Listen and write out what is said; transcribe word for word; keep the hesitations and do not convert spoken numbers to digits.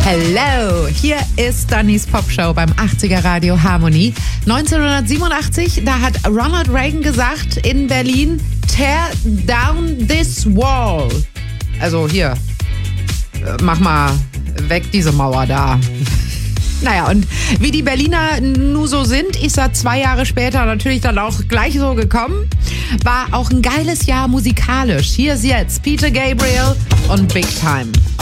Hello, hier ist Dannys Popshow beim achtziger Radio Harmony. neunzehnhundertsiebenundachtzig, da hat Ronald Reagan gesagt in Berlin, tear down this wall. Also hier, mach mal weg diese Mauer da. Naja, und wie die Berliner nur so sind, ist er zwei Jahre später natürlich dann auch gleich so gekommen. War auch ein geiles Jahr musikalisch. Hier ist jetzt Peter Gabriel und Big Time.